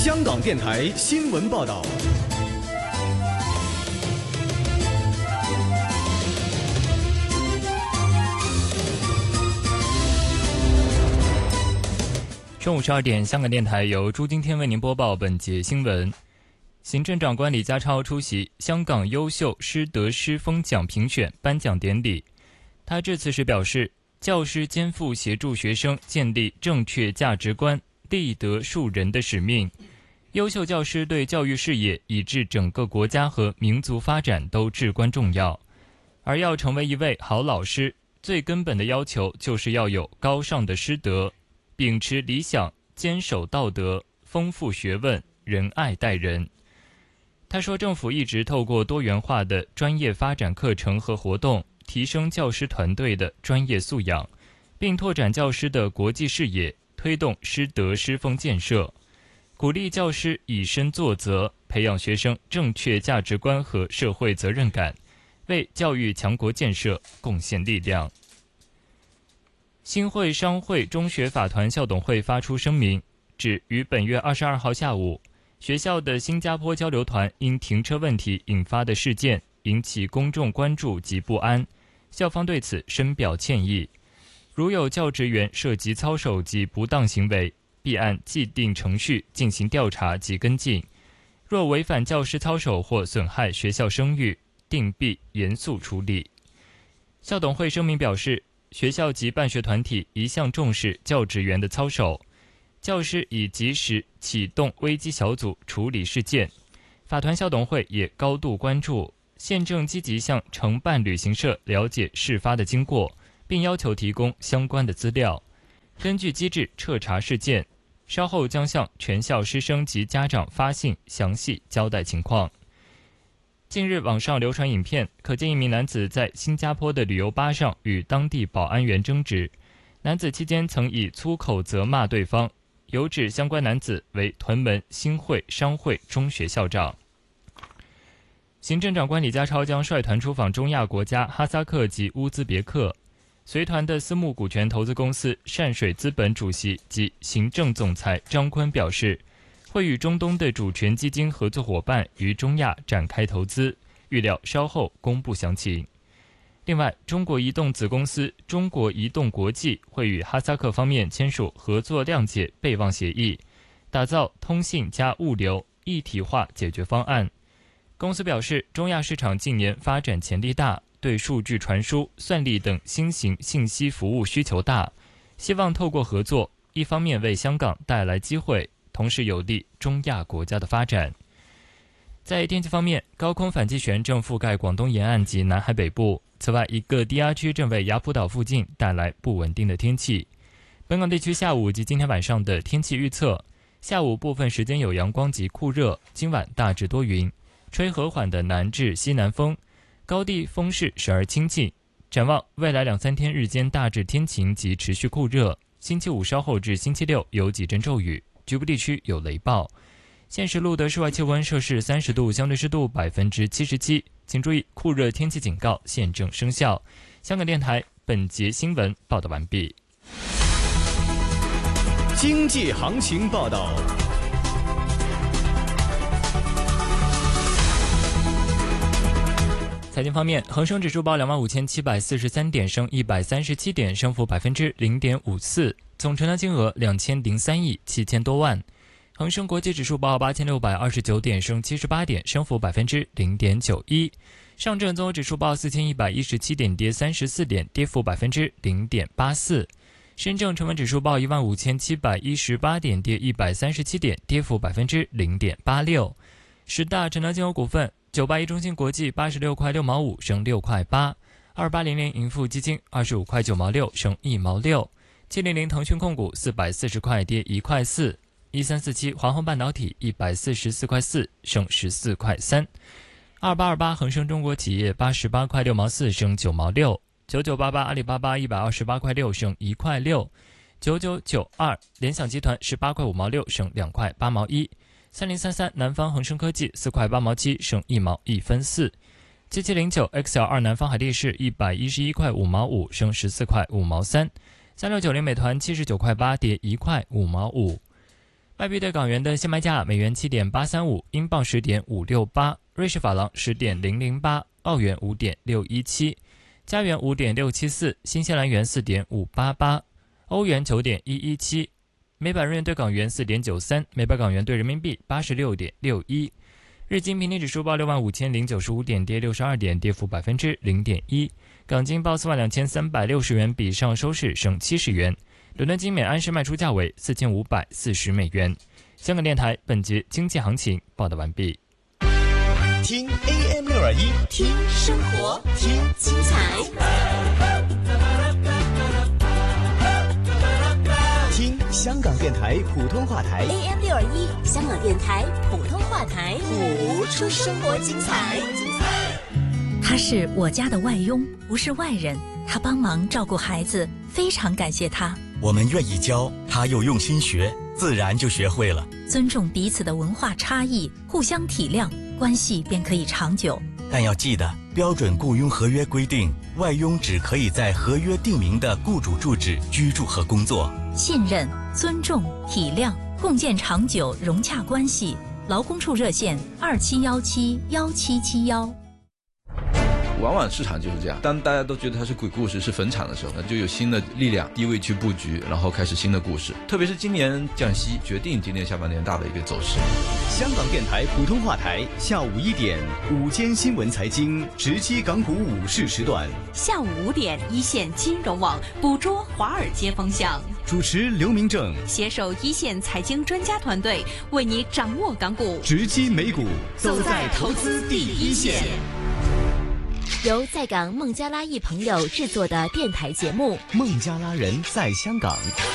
香港电台新闻报道。 中午12点，香港电台由朱今天为您播报本节新闻。行政长官李家超出席香港优秀师德师风奖评选颁奖典礼。他致辞时表示，教师肩负协助学生建立正确价值观、立德树人的使命。优秀教师对教育事业以至整个国家和民族发展都至关重要。而要成为一位好老师，最根本的要求就是要有高尚的师德，秉持理想，坚守道德，丰富学问，仁爱待人。他说，政府一直透过多元化的专业发展课程和活动，提升教师团队的专业素养，并拓展教师的国际视野，推动师德师风建设，鼓励教师以身作则，培养学生正确价值观和社会责任感，为教育强国建设贡献力量。新会商会中学法团校董会发出声明，指于本月22号下午，学校的新加坡交流团因停车问题引发的事件引起公众关注及不安，校方对此深表歉意。如有教职员涉及操守及不当行为，必按既定程序进行调查及跟进，若违反教师操守或损害学校声誉，定必严肃处理。校董会声明表示，学校及办学团体一向重视教职员的操守，教师已及时启动危机小组处理事件。法团校董会也高度关注，现正积极向承办旅行社了解事发的经过，并要求提供相关的资料，根据机制彻查事件，稍后将向全校师生及家长发信详细交代情况。近日网上流传影片，可见一名男子在新加坡的旅游巴上与当地保安员争执，男子期间曾以粗口责骂对方，有指相关男子为屯门新会商会中学校长。行政长官李家超将率团出访中亚国家哈萨克及乌兹别克，随团的私募股权投资公司善水资本主席及行政总裁张坤表示，会与中东的主权基金合作伙伴于中亚展开投资，预料稍后公布详情。另外，中国移动子公司中国移动国际会与哈萨克方面签署合作谅解备忘协议，打造通信加物流一体化解决方案。公司表示，中亚市场近年发展潜力大，对数据传输、算力等新型信息服务需求大，希望透过合作，一方面为香港带来机会，同时有利中亚国家的发展。在天气方面，高空反气旋正覆盖广东沿岸及南海北部，此外一个低压区正为雅浦岛附近带来不稳定的天气。本港地区下午及今天晚上的天气预测，下午部分时间有阳光及酷热，今晚大致多云，吹和缓的南至西南风，高地风势时而清劲。展望未来2-3天日间大致天晴及持续酷热，星期五稍后至星期六有几阵骤雨，局部地区有雷暴。现时录得室外气温摄氏30度，相对湿度77%，请注意酷热天气警告现正生效。香港电台本节新闻报道完毕。 经济行情报道。 财经方面，恒生指数报25,743点，升137点，升幅0.54%，总成交金额2003亿7000多万。恒生国际指数报8629点，升78点，升幅0.91%。上证综合指数报4117点，跌34点，跌幅0.84%。深证成分指数报15718点，跌137点，跌幅0.86%。十大成交金额股份：981中信国际86块6毛5，升6块8；2800盈富基金25块9毛6，升1毛6；700腾讯控股440块，跌1块4；1347华虹半导体144块4，升14块3；2828恒生中国企业88块6毛4，升9毛6；9988阿里巴巴128块6，升1块6；9992联想集团18块5毛6，升2块8毛1；3033南方恒生科技4块8毛7，升1毛1分4；7709 XL2南方海力士111块5毛5，升14块5毛3；3690美团79块8，跌1块5毛5。 外币对港元的现卖价：美元7.835，英镑10.568，瑞士法郎10.008，澳元5.617，加元5.674，新西兰元4.588，欧元9.117，每百日元对港元4.93，每百港元对人民币86.61。日经平均指数报65095点，跌62点，跌幅0.1%。港金报42360元，比上收市升70元。伦敦金每安士卖出价为4540美元。香港电台本节经济行情报道完毕。 听 AM621， 听生活，听精彩， 听香港电台普通话台 AM621，香港电台普通话台， 谱出生活精彩。 他是我家的外佣，不是外人，他帮忙照顾孩子，非常感谢他。 我们愿意教，他又用心学，自然就学会了。 尊重彼此的文化差异，互相体谅，关系便可以长久。 但要记得，标准雇佣合约规定，外佣只可以在合约定明的雇主住址居住和工作。 信任、尊重、体谅，共建长久融洽关系。劳工处热线27171771。 往往市场就是这样，当大家都觉得它是鬼故事，是坟场的时候，那就有新的力量低位去布局，然后开始新的故事。特别是今年降息，决定今年下半年大的一个走势。 香港电台普通话台下午1点午间新闻财经直击港股午市时段， 下午5点一线金融网捕捉华尔街风向， 主持刘明正， 携手一线财经专家团队，为你掌握港股， 直击美股，走在投资第一线。 由在港孟加拉裔朋友制作的电台节目《 孟加拉人在香港》。